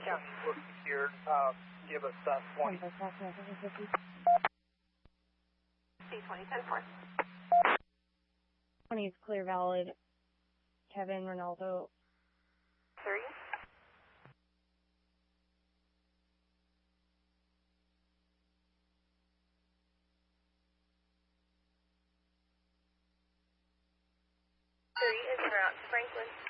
County looks secured. Give us 20. C20, 10-4. 20 is clear, valid. Kevin, Ronaldo. 3. Is en route to Franklin.